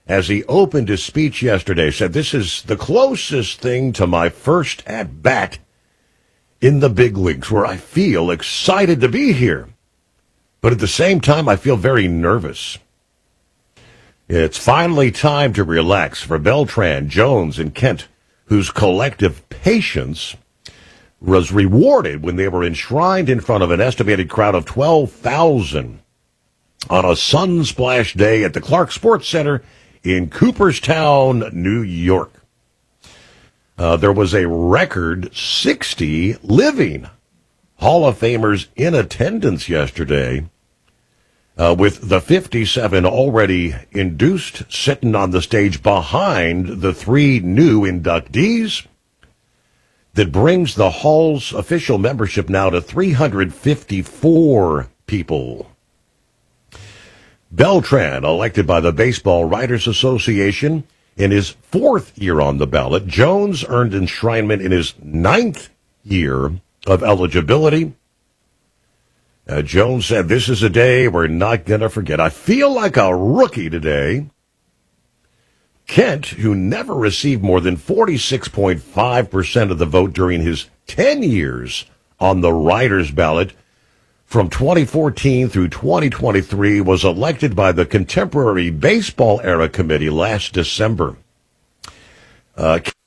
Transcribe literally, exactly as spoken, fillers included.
as he opened his speech yesterday, said, "This is the closest thing to my first at-bat in the big leagues, where I feel excited to be here. But at the same time, I feel very nervous. It's finally time to relax for Beltran, Jones, and Kent, whose collective patience was rewarded when they were enshrined in front of an estimated crowd of twelve thousand on a sunsplash day at the Clark Sports Center in Cooperstown, New York. Uh, there was a record sixty living Hall of Famers in attendance yesterday, uh, with the fifty-seven already induced sitting on the stage behind the three new inductees. That brings the Hall's official membership now to three hundred fifty-four people. Beltran, elected by the Baseball Writers Association in his fourth year on the ballot. Jones earned enshrinement in his ninth year of eligibility. Uh, Jones said, "This is a day we're not going to forget. I feel like a rookie today." Kent, who never received more than forty-six point five percent of the vote during his ten years on the writers' ballot from twenty fourteen through twenty twenty-three, was elected by the Contemporary Baseball Era Committee last December. Uh,